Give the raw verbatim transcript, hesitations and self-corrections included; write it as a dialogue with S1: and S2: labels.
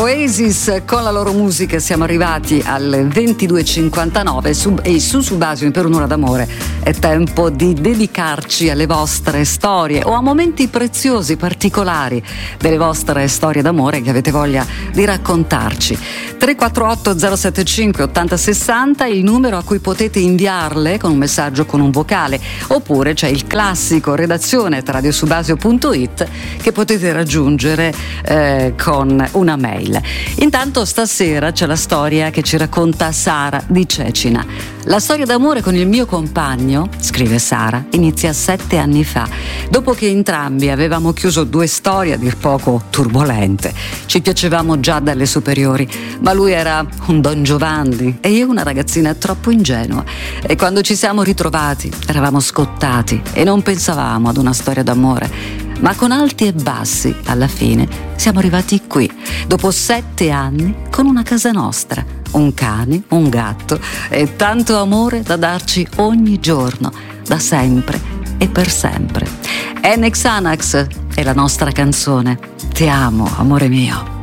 S1: Oasis con la loro musica. Siamo arrivati alle ventidue e cinquantanove sub, e su Subasio per un'ora d'amore è tempo di dedicarci alle vostre storie o a momenti preziosi, particolari delle vostre storie d'amore che avete voglia di raccontarci. Tre quattro otto zero sette cinque ottanta sessanta il numero a cui potete inviarle con un messaggio, con un vocale, oppure c'è il classico redazione at radiosubasio punto it che potete raggiungere eh, con una mail. Intanto stasera c'è la storia che ci racconta Sara di Cecina. La storia d'amore con il mio compagno, scrive Sara, inizia sette anni fa, dopo che entrambi avevamo chiuso due storie a dir poco turbolente. Ci piacevamo già dalle superiori, ma lui era un Don Giovanni e io una ragazzina troppo ingenua, e quando ci siamo ritrovati eravamo scottati e non pensavamo ad una storia d'amore. Ma con alti e bassi, alla fine, siamo arrivati qui, dopo sette anni, con una casa nostra, un cane, un gatto e tanto amore da darci ogni giorno, da sempre e per sempre. N Xanax è la nostra canzone. Ti amo, amore mio.